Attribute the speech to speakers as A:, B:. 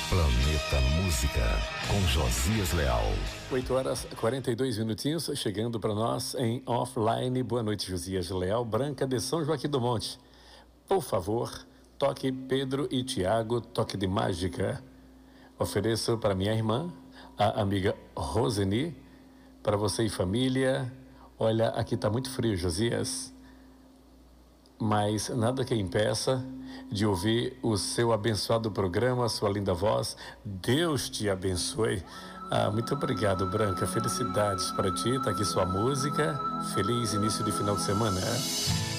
A: Planeta Música, com Josias Leal.
B: 8 horas 42 minutinhos, chegando para nós em offline. Boa noite, Josias Leal, Branca de São Joaquim do Monte. Por favor, toque Pedro e Tiago, Toque de Mágica. Ofereço para minha irmã, a amiga Roseni, para você e família. Olha, aqui está muito frio, Josias, mas nada que impeça de ouvir o seu abençoado programa, a sua linda voz. Deus te abençoe. Muito obrigado, Branca. Felicidades para ti. Tá aqui sua música. Feliz início de final de semana.